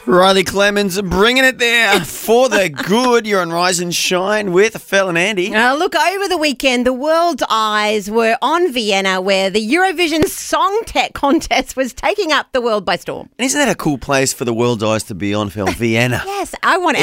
Riley Clemens bringing it there for the good. You're on Rise and Shine with Phil and Andy. Look, over the weekend, the world's eyes were on Vienna, where the Eurovision Song Contest was taking up the world by storm. And isn't that a cool place for the world's eyes to be on, Phil? Vienna. Yes, I want